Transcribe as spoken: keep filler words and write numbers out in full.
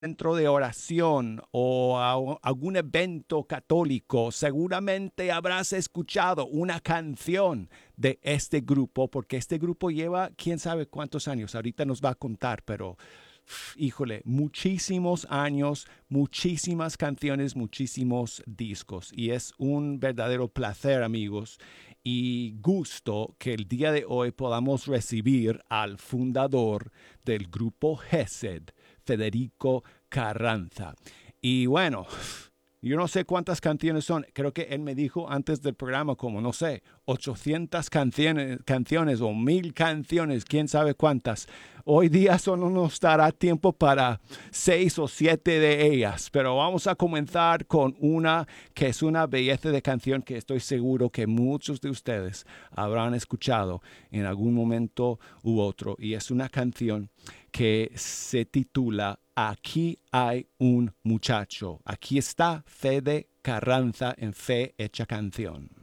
centro de oración o a algún evento católico, seguramente habrás escuchado una canción de este grupo, porque este grupo lleva quién sabe cuántos años, ahorita nos va a contar, pero híjole, muchísimos años, muchísimas canciones, muchísimos discos. Y es un verdadero placer, amigos, y gusto que el día de hoy podamos recibir al fundador del grupo Gesed, Federico Carranza. Y bueno, yo no sé cuántas canciones son. Creo que él me dijo antes del programa como, no sé, ochocientas canciones, canciones o mil canciones, quién sabe cuántas. Hoy día solo nos dará tiempo para seis o siete de ellas, pero vamos a comenzar con una que es una belleza de canción que estoy seguro que muchos de ustedes habrán escuchado en algún momento u otro. Y es una canción que se titula Aquí hay un muchacho. Aquí está Fede Carranza en Fe Hecha Canción.